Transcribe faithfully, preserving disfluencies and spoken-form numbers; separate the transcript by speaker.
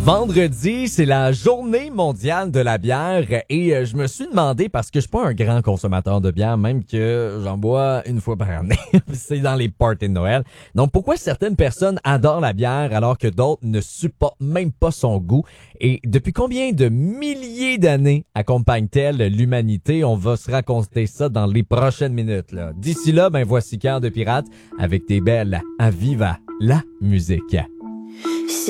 Speaker 1: Vendredi, c'est la journée mondiale de la bière et euh, je me suis demandé, parce que je suis pas un grand consommateur de bière, même que j'en bois une fois par année, c'est dans les parties de Noël. Donc pourquoi certaines personnes adorent la bière alors que d'autres ne supportent même pas son goût? Et depuis combien de milliers d'années accompagne-t-elle l'humanité? On va se raconter ça dans les prochaines minutes, là. D'ici là, ben voici Cœur de pirate avec tes belles à Viva la musique.